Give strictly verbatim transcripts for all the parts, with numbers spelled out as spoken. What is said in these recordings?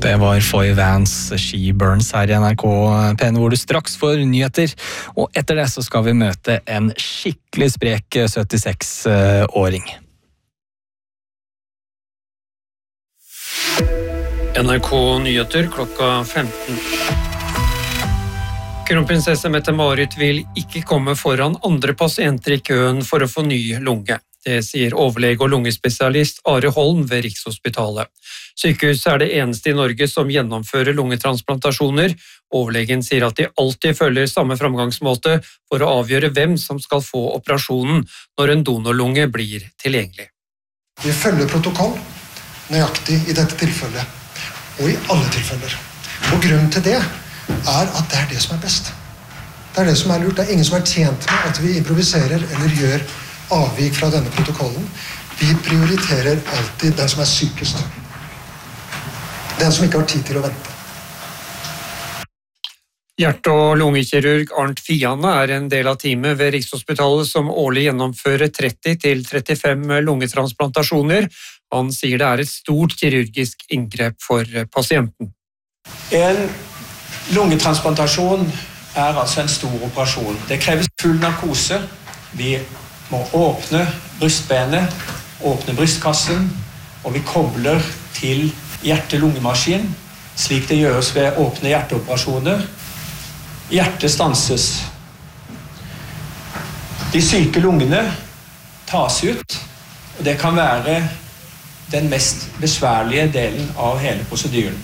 Det var Foy Vance, She Burns her i N R K P N, hvor du straks får nyheter. Og etter det så skal vi møte en skikkelig sprek syttiseks-åring. N R K Nyheter klokka femten. Kronprinsesse Mette-Marit vil ikke komme foran andre pasienter i køen for å få ny lunge. Det sier overlege og lungespesialist Are Holm ved Rikshospitalet. Sykehuset er det eneste i Norge som gjennomfører lungetransplantasjoner. Overlegen sier at de alltid følger samme framgangsmåte for å avgjøre hvem som skal få operasjonen når en donorlunge blir tilgjengelig. Vi følger protokoll nøyaktig i dette tilfellet, og i alle tilfeller. Og grunnen til det er at det er det som er best. Det er det som er lurt. Det er ingen som er tjent med at vi improviserer eller gjør avvik fra denne protokollen. Vi prioriterer alltid den som er sykest. Den som ikke har tid til å vente. Hjerte- og lungekirurg Arnt Fiane er en del av teamet ved Rikshospitalet som årlig gjennomfører tretti til trettifem lungetransplantasjoner. Han sier det er et stort kirurgisk inngrep for pasienten. En lungetransplantasjon er altså en stor operasjon. Det kreves full narkose. Vi må åpne brystbenet, åpne brystkassen, og vi kobler til hjerte-lungemaskin, slik det gjøres ved åpne hjerteoperasjoner. Hjertet stanses. De syke lungene tas ut, og det kan være den mest besværlige delen av hele prosedyren.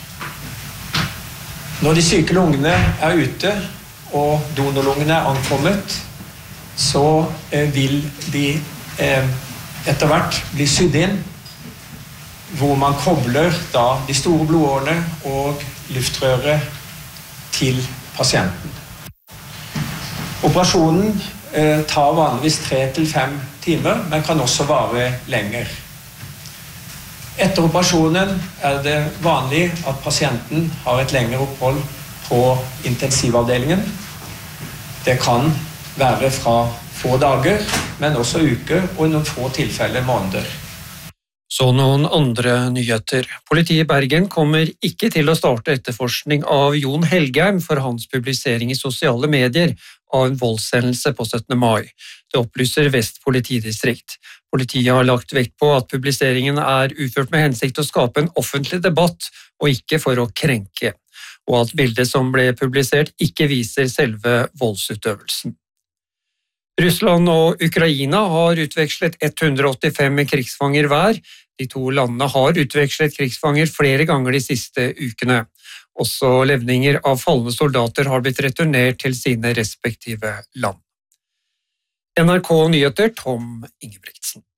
Når de syke lungene er ute, og donorlungene er ankommet, så eh, vil de eh, etter hvert bli sydd inn, hvor man kobler da de store blodårene og luftrøret til pasienten. Operasjonen eh, tar vanligvis tre til fem timer, men kan også vare lenger. Etter operasjonen er det vanlig at pasienten har et lengre opphold på intensivavdelingen. Det kan være fra få dager, men også uker, og i noen få tilfeller måneder. Så noen andre nyheter. Politiet i Bergen kommer ikke til å starte etterforskning av Jon Helgheim for hans publisering i sosiale medier av en voldshendelse på syttende mai. Det opplyser Vest politidistrikt. Politiet har lagt vekt på at publiseringen er utført med hensikt å skape en offentlig debatt og ikke for å krenke, og at bildet som ble publisert ikke viser selve voldsutøvelsen. Russland og Ukraina har utvekslet ett hundre og åttifem krigsfanger hver. De to landene har utvekslet krigsfanger flere ganger de siste ukene. Også levninger av falne soldater har blitt returnert til sine respektive land. N R K Nyheter, Tom Ingebrigtsen.